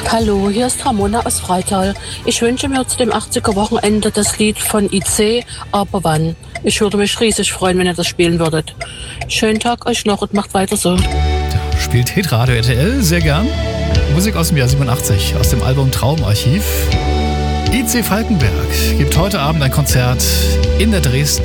Hallo, hier ist Ramona aus Freital. Ich wünsche mir zu dem 80er-Wochenende das Lied von IC, aber wann? Ich würde mich riesig freuen, wenn ihr das spielen würdet. Schönen Tag euch noch und macht weiter so. Da spielt Hitradio RTL sehr gern. Musik aus dem Jahr 87, aus dem Album Traumarchiv. IC Falkenberg gibt heute Abend ein Konzert in der Dresdner